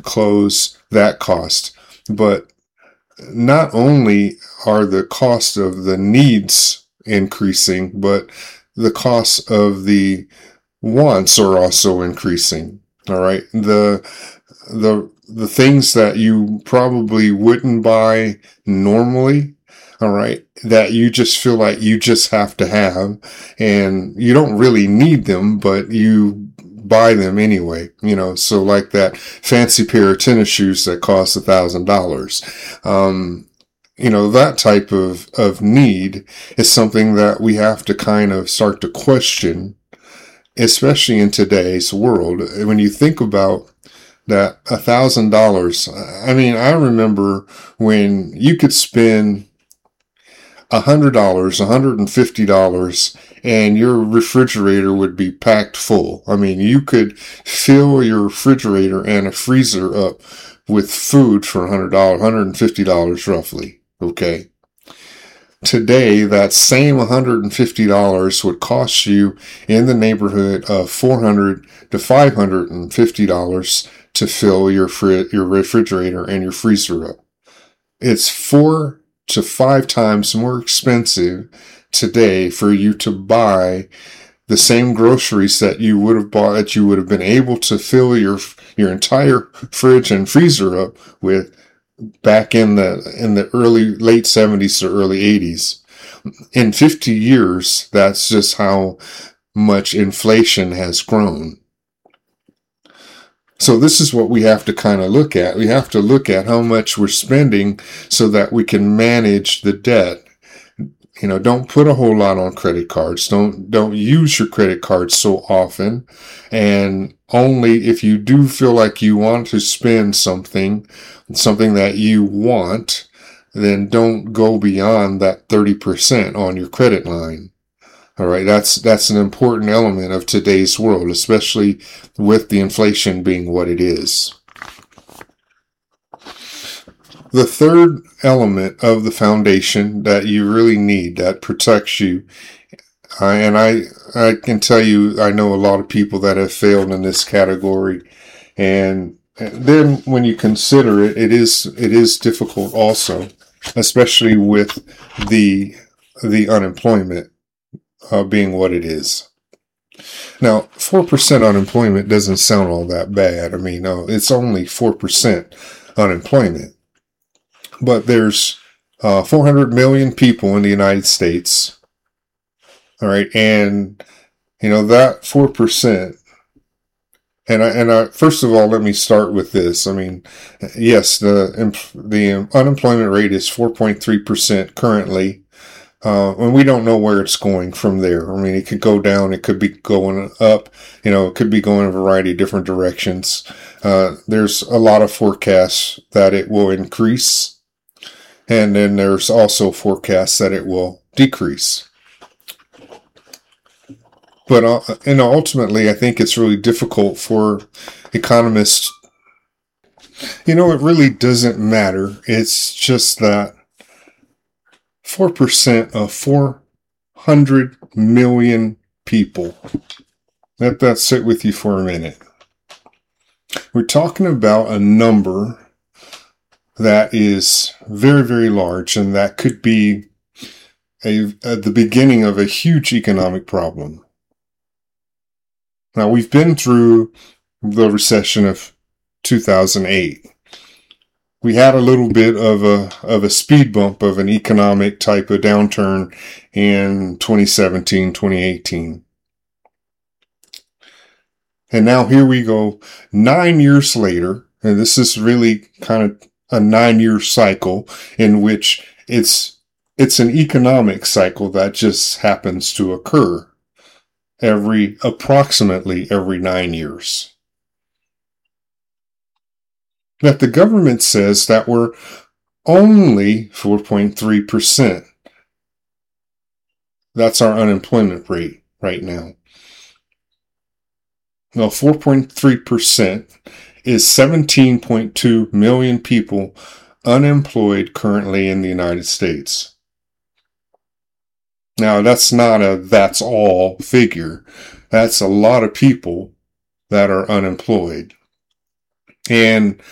clothes, that cost. But not only are the cost of the needs increasing, but the cost of the wants are also increasing. All right. The things that you probably wouldn't buy normally, all right, that you just feel like you just have to have, and you don't really need them, but you buy them anyway, so like that fancy pair of tennis shoes that cost $1,000. That type of need is something that we have to kind of start to question, especially in today's world. When you think about that $1,000, I remember when you could spend $100, $150, and your refrigerator would be packed full. You could fill your refrigerator and a freezer up with food for $100, $150 roughly. Okay. Today, that same $150 would cost you in the neighborhood of $400 to $550 to fill your refrigerator and your freezer up. It's 4 to 5 times more expensive today for you to buy the same groceries that you would have bought, that you would have been able to fill your entire fridge and freezer up with back in the late 70s to early 80s. In 50 years, that's just how much inflation has grown. So this is what we have to kind of look at. We have to look at how much we're spending so that we can manage the debt. Don't put a whole lot on credit cards. Don't use your credit cards so often. And only if you do feel like you want to spend something that you want, then don't go beyond that 30% on your credit line. All right. That's an important element of today's world, especially with the inflation being what it is. The third element of the foundation that you really need, that protects you, and I can tell you, I know a lot of people that have failed in this category, and then when you consider it, it is difficult also, especially with the unemployment being what it is. Now, 4% unemployment doesn't sound all that bad. It's only 4% unemployment. But there's 400 million people in the United States. All right. And, that 4%. And first of all, let me start with this. Yes, the unemployment rate is 4.3% currently. And we don't know where it's going from there. It could go down. It could be going up. It could be going in a variety of different directions. There's a lot of forecasts that it will increase. And then there's also forecasts that it will decrease. But ultimately, I think it's really difficult for economists. It really doesn't matter. It's just that 4% of 400 million people. Let that sit with you for a minute. We're talking about a number that is very, very large, and that could be the beginning of a huge economic problem. Now, we've been through the recession of 2008. We had a little bit of a speed bump of an economic type of downturn in 2017, 2018. And now here we go 9 years later, and this is really kind of a 9-year cycle in which it's an economic cycle that just happens to occur approximately every 9 years. That the government says that we're only 4.3%. That's our unemployment rate right now. Now, 4.3% is 17.2 million people unemployed currently in the United States. Now, that's not that's all figure. That's a lot of people that are unemployed. And